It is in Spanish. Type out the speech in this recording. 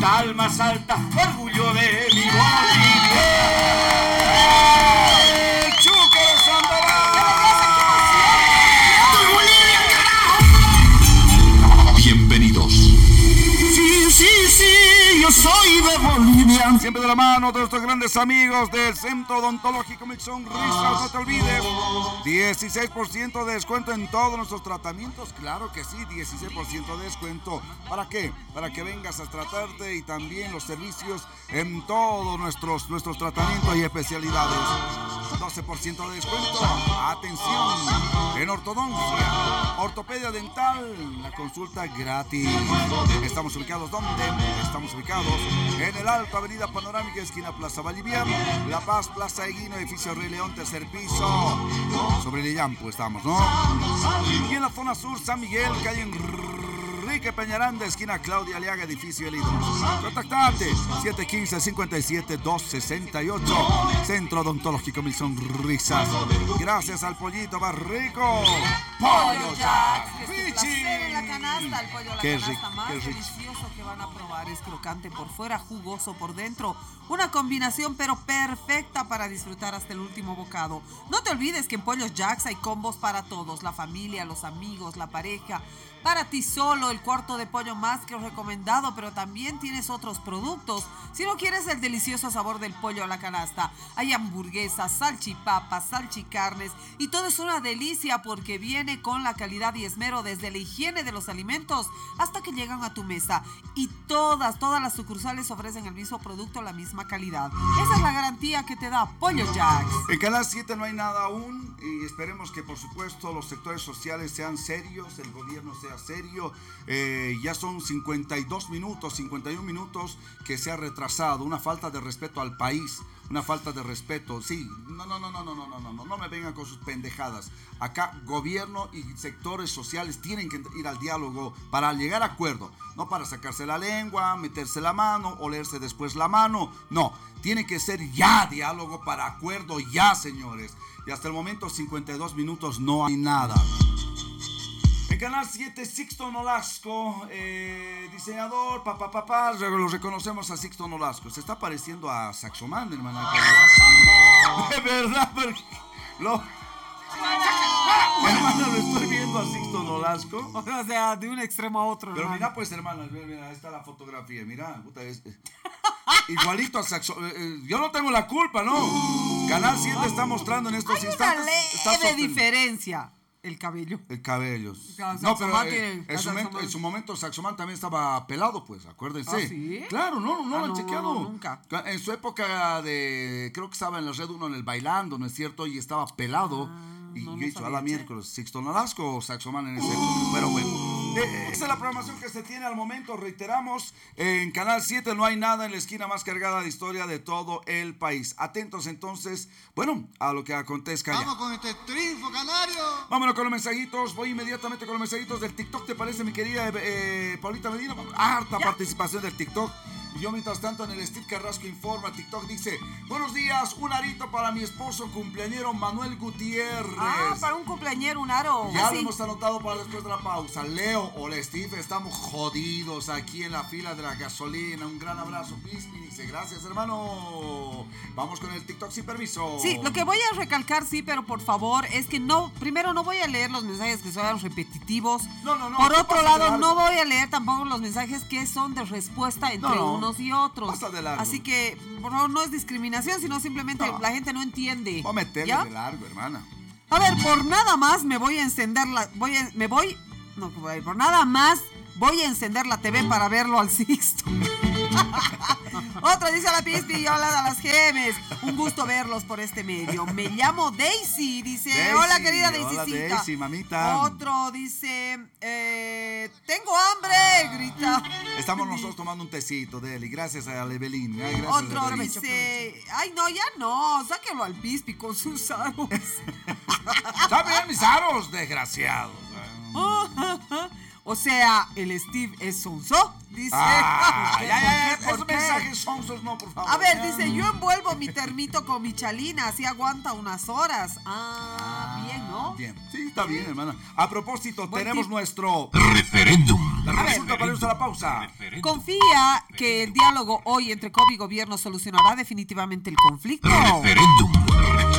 tal más alta, orgullo de mi Bolivia. ¡Chuque Sandoval! Bienvenidos. Sí, yo soy de Bolivia. Siempre de la mano de nuestros grandes amigos del Centro Odontológico Mil Sonrisas. No te olvides, 16% de descuento en todos nuestros tratamientos. Claro que sí, 16% de descuento. ¿Para qué? Para que vengas a tratarte y también los servicios en todos nuestros tratamientos y especialidades. 12% de descuento. Atención, en ortodoncia, ortopedia dental, la consulta gratis. Estamos ubicados ¿dónde? Estamos ubicados en el Alto, Avenida Panorámica, esquina Plaza Bolivia, La Paz, Plaza Eguino, edificio Rey León, tercer piso. Sobre el Illampo estamos, ¿no? Y en la zona sur, San Miguel, calle Enrique Peñaranda, esquina Claudia Aliaga, edificio El Ídolo. Contactate 715-57-268. Centro Odontológico Mil Sonrisas. Gracias al pollito más rico, Pollo Jack. Placer en la canasta, el pollo a la Qué canasta rico, más qué rico. delicioso que van a probar. Es crocante por fuera, jugoso por dentro. Una combinación pero perfecta para disfrutar hasta el último bocado. No te olvides que en Pollos Jacks hay combos para todos, la familia, los amigos, la pareja. Para ti solo, el cuarto de pollo más que recomendado, pero también tienes otros productos. Si no quieres el delicioso sabor del pollo a la canasta, hay hamburguesas, salchipapas, salchicarnes y todo es una delicia porque viene con la calidad y esmero desde la higiene de los alimentos hasta que llegan a tu mesa. Y todas las sucursales ofrecen el mismo producto, la misma calidad. Esa es la garantía que te da Pollo Jacks. En Canal 7 no hay nada aún y esperemos que por supuesto los sectores sociales sean serios, el gobierno sea serio. Ya son 51 minutos que se ha retrasado, una falta de respeto al país, una falta de respeto. Sí, no me vengan con sus pendejadas. Acá gobierno y sectores sociales tienen que ir al diálogo para llegar a acuerdo, no para sacarse la lengua, meterse la mano, olerse después la mano. No, tiene que ser ya diálogo para acuerdo, ya, señores. Y hasta el momento 52 minutos no hay nada. En Canal 7, Sixto Nolasco, diseñador, lo reconocemos a Sixto Nolasco. Se está pareciendo a Saxoman, hermana. De verdad, porque hermana, lo estoy viendo a Sixto Nolasco. O sea, de un extremo a otro. Pero hermano. mira, pues, hermana, mira, ahí está la fotografía. Mira, puta, igualito a Saxoman. Yo no tengo la culpa, ¿no? Canal 7 está mostrando en estos instantes. Hay una leve diferencia. El cabello. El cabello. No, pero en su momento Saxoman también estaba pelado, pues, acuérdense. ¿Ah, sí? Claro, no lo han chequeado. No, nunca. En su época creo que estaba en la Red 1 en el Bailando, ¿no es cierto? Y estaba pelado. Y yo he dicho, a la miércoles, Sixto Nolasco o Saxoman en ese época. Pero bueno, esa es la programación que se tiene al momento. Reiteramos, en Canal 7 no hay nada en la esquina más cargada de historia de todo el país. Atentos entonces, bueno, a lo que acontezca ya. Vamos con este triunfo canario. Vámonos con los mensajitos. Voy inmediatamente con los mensajitos del TikTok. ¿Te parece, mi querida Paulita Medina? Harta participación del TikTok. Y yo, mientras tanto, en el Steve Carrasco Informa, TikTok dice: buenos días, un arito para mi esposo cumpleañero Manuel Gutiérrez. Para un cumpleañero, un aro. Ya lo hemos anotado para después de la pausa. Leo, hola Steve, estamos jodidos aquí en la fila de la gasolina. Un gran abrazo, Pispi. Dice, gracias, hermano. Vamos con el TikTok sin permiso. Sí, lo que voy a recalcar, sí, pero por favor, es que primero no voy a leer los mensajes que sean repetitivos. No. Por otro lado, no voy a leer tampoco los mensajes que son de respuesta entre unos y otros. Pasa de largo. Así que no es discriminación, sino simplemente la gente no entiende. Voy a meterle ¿ya? de largo, hermana. A ver, por nada más me voy a encender por nada más voy a encender la TV para verlo al Sixto. Otro dice a la Pispi y hola a las gemes. Un gusto verlos por este medio. Me llamo Daisy, dice. Daisy, hola, querida Daisycita. Hola, Daisy, mamita. Otro dice, tengo hambre, grita. Estamos nosotros tomando un tecito de él y gracias a Evelyn. Otro dice, ay no, ya no, sáquenlo al Pispi con sus aros. ¿Saben mis aros, desgraciados? O sea, el Steve es sonso, dice. Ya. ¿Por Esos qué? mensajes sonsos no, por favor. A ver, ya. dice, yo envuelvo mi termito con mi chalina, así aguanta unas horas. Bien, ¿no? Bien, sí, está bien, hermana. A propósito, Buen tenemos tip. nuestro Referéndum. La consulta para irnos a la pausa. Confía que el diálogo hoy entre COVID y gobierno solucionará definitivamente el conflicto. Referéndum.